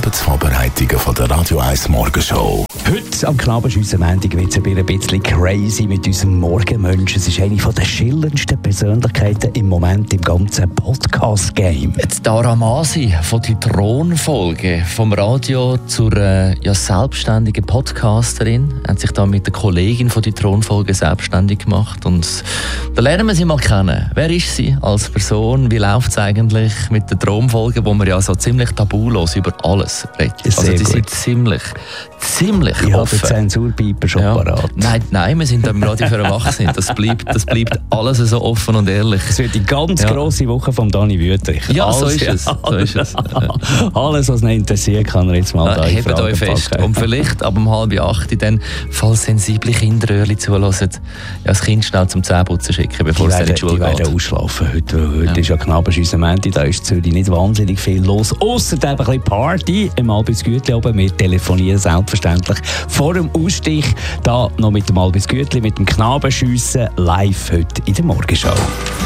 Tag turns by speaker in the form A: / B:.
A: Abendvorbereitungen von der Radio 1 Morgenshow.
B: Heute am Knabenschüssen-Montag wird es ein bisschen crazy mit unserem Morgenmensch. Es ist eine der schillerndsten Persönlichkeiten im Moment im ganzen Podcast-Game.
C: Dara Masi von der Thronfolge vom Radio zur selbstständigen Podcasterin, hat sich da mit der Kollegin von der Thronfolge selbstständig gemacht. Und da lernen wir sie mal kennen. Wer ist sie als Person? Wie läuft es eigentlich mit der Thronfolge, wo man ja so ziemlich tabulos über alles redet? Also die sind ziemlich
B: ich habe
C: offen.
B: den Zensurpiper schon parat.
C: Nein, wir sind da im Radio für Erwachsene. Das bleibt alles so offen und ehrlich.
B: Es wird die ganz grosse Woche von Dani Wüthrich.
C: Ja, so ist es.
B: Alles, was ihn interessiert, kann er jetzt mal da in
C: Hebt euch fest.
B: packen.
C: Und vielleicht ab 7:30 dann, falls sensible Kinderröhrchen zulassen, das Kind schnell zum Zähneputzen schicken, bevor es in die Schule
B: die
C: geht.
B: werden ausschlafen heute ist ja Knabenschüssen-Montag, da ist in Zürich nicht wahnsinnig viel los. Ausser ein bisschen Party im Albis Gütli oben. Wir telefonieren selbstverständlich vor dem Ausstich. Da noch mit dem Albis Gütli, mit dem Knabenschüssen live heute in der Morgenshow.